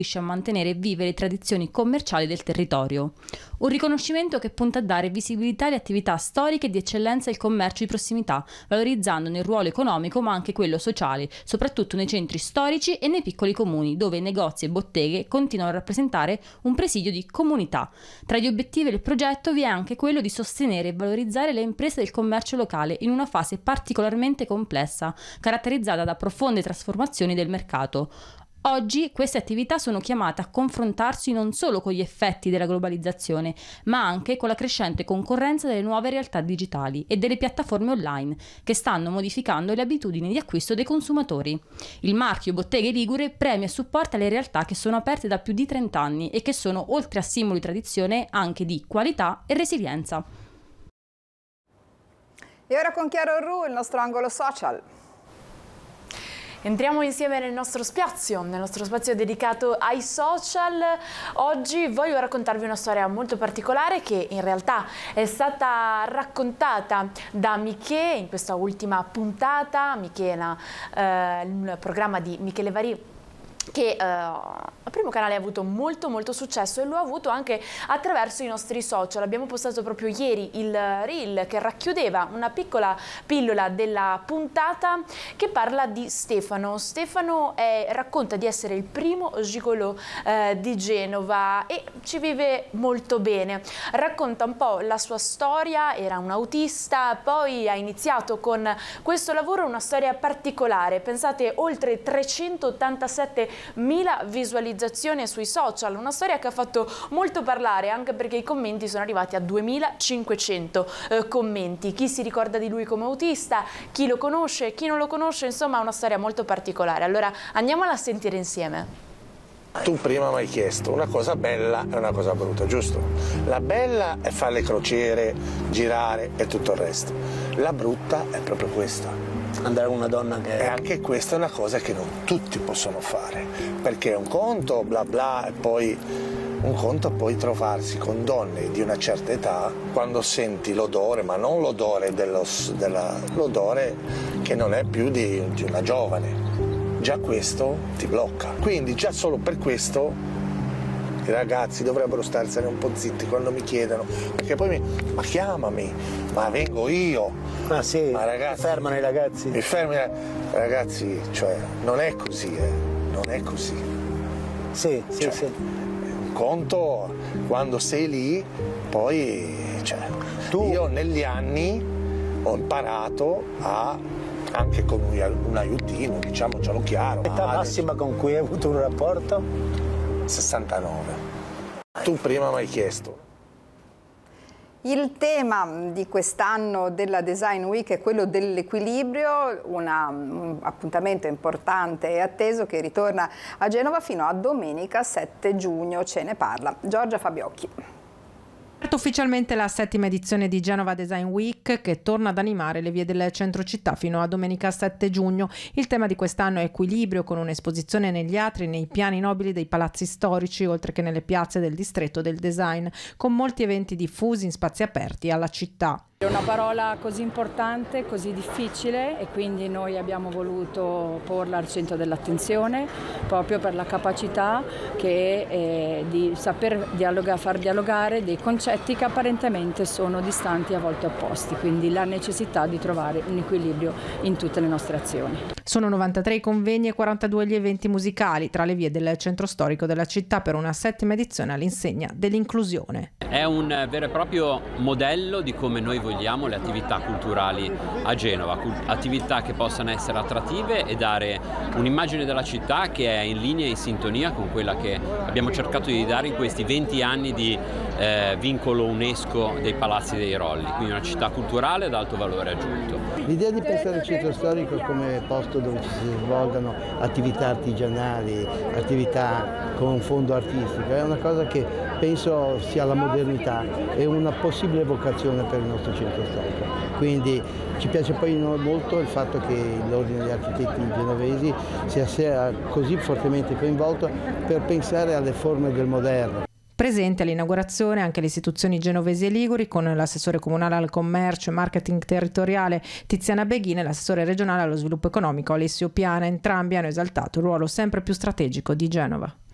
a mantenere vive le tradizioni commerciali del territorio. Un riconoscimento che punta a dare visibilità alle attività storiche di eccellenza e il commercio di prossimità, valorizzandone il ruolo economico ma anche quello sociale, soprattutto nei centri storici e nei piccoli comuni, dove negozi e botteghe continuano a rappresentare un presidio di comunità. Tra gli obiettivi del progetto vi è anche quello di sostenere e valorizzare le imprese del commercio locale in una fase particolarmente complessa, caratterizzata da profonde trasformazioni del mercato. Oggi queste attività sono chiamate a confrontarsi non solo con gli effetti della globalizzazione, ma anche con la crescente concorrenza delle nuove realtà digitali e delle piattaforme online, che stanno modificando le abitudini di acquisto dei consumatori. Il marchio Botteghe Ligure premia e supporta le realtà che sono aperte da più di 30 anni e che sono, oltre a simbolo di tradizione, anche di qualità e resilienza. E ora con Chiaro Ru, il nostro angolo social. Entriamo insieme nel nostro spazio dedicato ai social. Oggi voglio raccontarvi una storia molto particolare che in realtà è stata raccontata da Michè in questa ultima puntata. Michè è il programma di Michele Varì, che al primo canale ha avuto molto successo e lo ha avuto anche attraverso i nostri social. Abbiamo postato proprio ieri il reel che racchiudeva una piccola pillola della puntata che parla di Stefano. Stefano racconta di essere il primo gigolò di Genova e ci vive molto bene. Racconta un po' la sua storia, era un autista, poi ha iniziato con questo lavoro, una storia particolare. Pensate, oltre 387.000 visualizzazioni sui social, una storia che ha fatto molto parlare anche perché i commenti sono arrivati a 2.500 commenti. Chi si ricorda di lui come autista, chi lo conosce, chi non lo conosce, insomma una storia molto particolare. Allora andiamola a sentire insieme. Tu prima mi hai chiesto una cosa bella e una cosa brutta, giusto? La bella è fare le crociere, girare e tutto il resto. La brutta è proprio questa. Andare con una donna che... E anche questa è una cosa che non tutti possono fare, perché un conto bla bla e poi un conto poi trovarsi con donne di una certa età quando senti l'odore, ma non l'odore l'odore che non è più di una giovane. Già questo ti blocca. Quindi già solo per questo i ragazzi dovrebbero starsene un po' zitti quando mi chiedono, perché poi ma chiamami, ma vengo io. Ah sì, ma ragazzi, mi fermano i ragazzi. Mi fermano ragazzi, cioè non è così, non è così. Sì. Un conto quando sei lì, poi io negli anni ho imparato a anche con un aiutino, diciamocelo chiaro. L'età massima con cui hai avuto un rapporto? 69. Tu prima mi hai chiesto. Il tema di quest'anno della Design Week è quello dell'equilibrio, un appuntamento importante e atteso che ritorna a Genova fino a domenica 7 giugno. Ce ne parla Giorgia Fabiocchi. Ufficialmente la 7ª edizione di Genova Design Week che torna ad animare le vie del centro città fino a domenica 7 giugno. Il tema di quest'anno è equilibrio, con un'esposizione negli atri e nei piani nobili dei palazzi storici, oltre che nelle piazze del distretto del design, con molti eventi diffusi in spazi aperti alla città. È una parola così importante, così difficile e quindi noi abbiamo voluto porla al centro dell'attenzione proprio per la capacità che di saper far dialogare dei concetti che apparentemente sono distanti e a volte opposti, quindi la necessità di trovare un equilibrio in tutte le nostre azioni. Sono 93 i convegni e 42 gli eventi musicali tra le vie del centro storico della città per una 7ª edizione all'insegna dell'inclusione. È un vero e proprio modello di come noi vogliamo le attività culturali a Genova, attività che possano essere attrattive e dare un'immagine della città che è in linea e in sintonia con quella che abbiamo cercato di dare in questi 20 anni di vincolo UNESCO dei Palazzi dei Rolli, quindi una città culturale ad alto valore aggiunto. L'idea di pensare al centro storico come posto dove ci si svolgano attività artigianali, attività con fondo artistico, è una cosa che penso sia la modernità e una possibile vocazione per il nostro centro storico. Quindi ci piace poi molto il fatto che l'Ordine degli Architetti genovesi sia così fortemente coinvolto per pensare alle forme del moderno. Presente all'inaugurazione anche le istituzioni genovesi e liguri, con l'assessore comunale al commercio e marketing territoriale Tiziana Beghini e l'assessore regionale allo sviluppo economico Alessio Piana. Entrambi hanno esaltato il ruolo sempre più strategico di Genova.